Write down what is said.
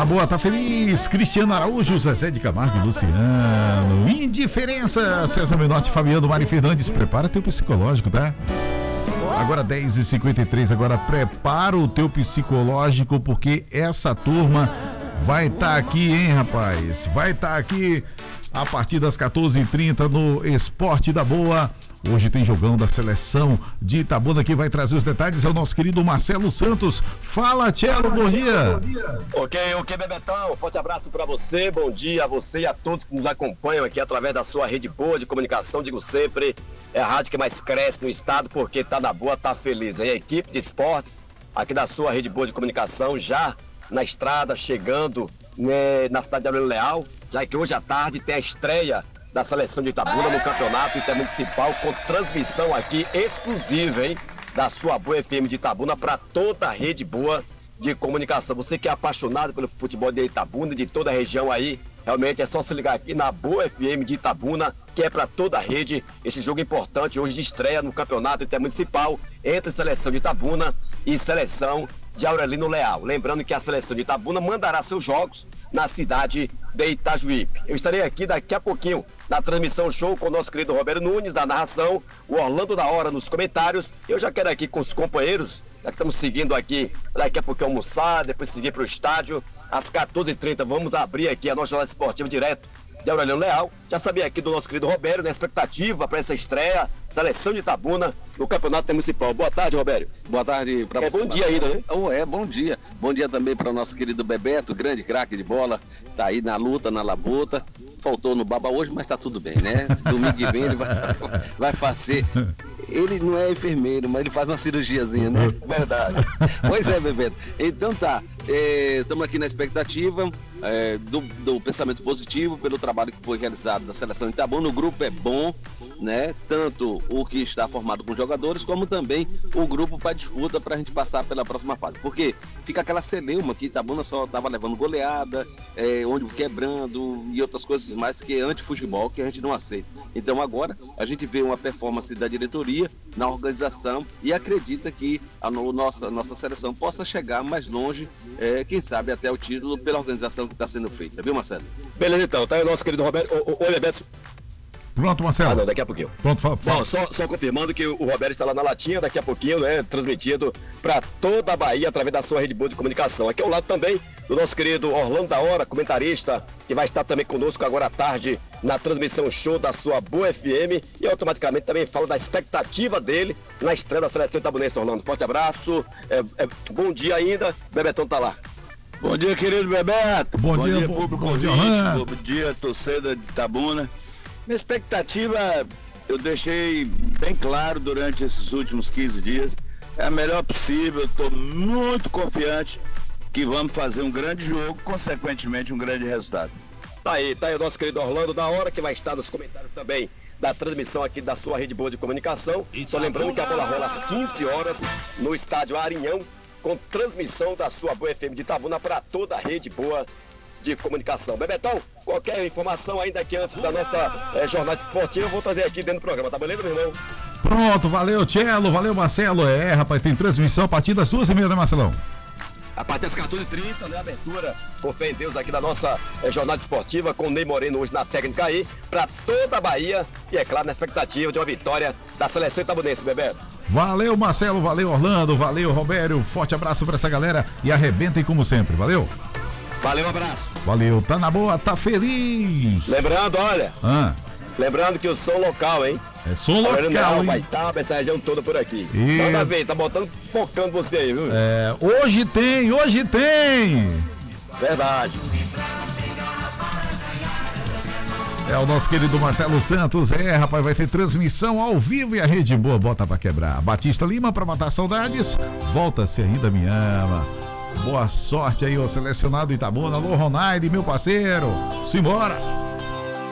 na boa, tá feliz. Cristiano Araújo, Zezé de Camargo e Luciano. Indiferença, César Menotti, Fabiano, Mari Fernandes. Prepara teu psicológico, tá? Agora 10h53, agora prepara o teu psicológico, porque essa turma vai estar aqui, hein, rapaz? Vai estar aqui a partir das 14h30 no Esporte da Boa. Hoje tem jogão da seleção de Itabuna, que vai trazer os detalhes, é o nosso querido Marcelo Santos. Fala, Tchelo, bom dia. Ok, Bebetão, forte abraço para você, bom dia a você e a todos que nos acompanham aqui através da sua rede boa de comunicação. Digo sempre, é a rádio que mais cresce no estado, porque tá na boa, tá feliz. A equipe de esportes aqui da sua rede boa de comunicação já na estrada, chegando na cidade de Aurélio Leal, já que hoje à tarde tem a estreia da seleção de Itabuna no campeonato intermunicipal, com transmissão aqui exclusiva, hein, da sua Boa FM de Itabuna para toda a rede boa de comunicação. Você que é apaixonado pelo futebol de Itabuna e de toda a região aí, realmente é só se ligar aqui na Boa FM de Itabuna, que é para toda a rede. Esse jogo importante hoje de estreia no campeonato intermunicipal entre seleção de Itabuna e seleção de Aurelino Leal. Lembrando que a seleção de Itabuna mandará seus jogos na cidade de Itajuípe. Eu estarei aqui daqui a pouquinho na transmissão show com o nosso querido Roberto Nunes, da narração, o Orlando da Hora nos comentários. Eu já quero aqui com os companheiros, já que estamos seguindo aqui, daqui a pouquinho almoçar, depois seguir para o estádio. Às 14h30 vamos abrir aqui a nossa jornada esportiva direto de Aurelino Leal. Já sabia aqui do nosso querido Roberto, né, expectativa para essa estreia, seleção de Itabuna no campeonato municipal. Boa tarde, Roberto. Boa tarde para você. Bom dia ainda, né? Bom dia. Bom dia também para o nosso querido Bebeto, grande craque de bola, tá aí na luta, na labuta. Faltou no baba hoje, mas tá tudo bem, né? Domingo que vem ele vai fazer. Ele não é enfermeiro, mas ele faz uma cirurgiazinha, né? Verdade. Pois é, Bebeto. Então tá, estamos aqui na expectativa do pensamento positivo pelo trabalho que foi realizado da seleção de Itabuna. O grupo é bom, né? Tanto o que está formado com jogadores, como também o grupo para disputa, para a gente passar pela próxima fase. Porque fica aquela celeuma que Itabuna só estava levando goleada, ônibus quebrando e outras coisas mais que é anti-futebol, que a gente não aceita. Então agora a gente vê uma performance da diretoria na organização e acredita que a nossa seleção possa chegar mais longe, quem sabe até o título, pela organização que está sendo feita, viu, Marcelo? Beleza, então, tá aí o nosso querido Roberto. Oi, Bebeto. Pronto, Marcelo. Não, daqui a pouquinho. Pronto, fala. Bom, só confirmando que o Roberto está lá na latinha, daqui a pouquinho, né, transmitido para toda a Bahia através da sua rede boa de comunicação. Aqui ao lado também do nosso querido Orlando da Hora, comentarista, que vai estar também conosco agora à tarde na transmissão show da sua Boa FM, e automaticamente também fala da expectativa dele na estreia da seleção itabunense. Orlando, forte abraço, bom dia ainda, Bebetão tá lá. Bom dia, querido Bebeto. Bom dia, público bom dia, ouvinte. Bom dia, torcida de Itabuna. Minha expectativa, eu deixei bem claro durante esses últimos 15 dias, é a melhor possível. Estou muito confiante que vamos fazer um grande jogo, consequentemente um grande resultado. Tá aí o nosso querido Orlando da Hora, que vai estar nos comentários também da transmissão aqui da sua rede boa de comunicação. Só lembrando que a bola rola às 15 horas no estádio Arinhão, com transmissão da sua Boa FM de Itabuna para toda a rede boa de comunicação. Bebetão, qualquer informação ainda aqui antes da nossa jornada esportiva, eu vou trazer aqui dentro do programa, tá beleza, meu irmão? Pronto, valeu, Tchelo, valeu, Marcelo. Rapaz, tem transmissão a partir das 2h30, né, Marcelão? A partir das 14h30, né, abertura, com fé em Deus, aqui da nossa jornada esportiva, com o Ney Moreno hoje na técnica aí, para toda a Bahia, e é claro, na expectativa de uma vitória da seleção itabunense, Bebeto. Valeu, Marcelo, valeu, Orlando, valeu, Robério, forte abraço pra essa galera e arrebentem como sempre, valeu? Valeu, um abraço. Valeu, tá na boa, tá feliz. Lembrando, olha, lembrando que o som local, hein? É som local, hein? Baitaba, essa região toda por aqui. E... Manda ver, tá focando você aí, viu? Hoje tem! Verdade. É o nosso querido Marcelo Santos, rapaz, vai ter transmissão ao vivo e a Rede Boa bota pra quebrar. Batista Lima pra matar saudades, volta-se ainda me ama. Boa sorte aí, ó, selecionado Itabuna. Alô, Ronaldo, meu parceiro, simbora!